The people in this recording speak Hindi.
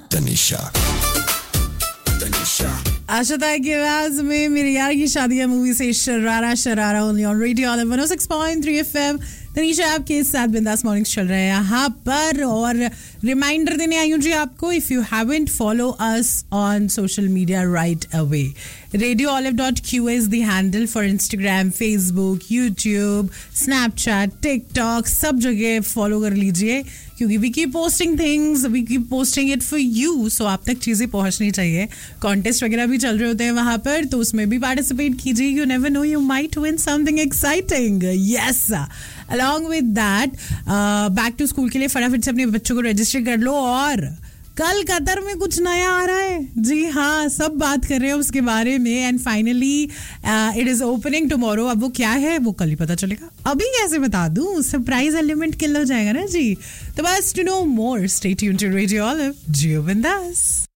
तनिषा आशा की आवाज में मेरी यार की शादियां मूवी से sharara sharara only on radio 106.3 FM। Tanisha आपके साथ बिंदास मॉर्निंग्स चल रहे हैं यहाँ पर। और रिमाइंडर देने आई हूँ जी आपको, if you haven't follow us on social media right away, radioolive.qa is the handle for Instagram, Facebook, YouTube, Snapchat, TikTok, सब जगह फॉलो कर लीजिए क्योंकि we keep posting things, we keep posting it for you, so आप तक चीज़ें पहुंचनी चाहिए। कॉन्टेस्ट वगैरह भी चल रहे होते हैं वहाँ पर, तो उसमें भी पार्टिसिपेट कीजिए। You never know, you might win something exciting. Yes. Along with that, back to school के लिए फटाफट से अपने बच्चों को रजिस्टर कर लो। और कल कतर में कुछ नया आ रहा है, जी हाँ, सब बात कर रहे हैं उसके बारे में। And finally it is opening tomorrow. अब वो क्या है वो कल ही पता चलेगा, अभी कैसे बता दूं, सरप्राइज एलिमेंट किल हो जाएगा ना जी। तो बस to know more stay tuned to radio olive, जियो बिंदास।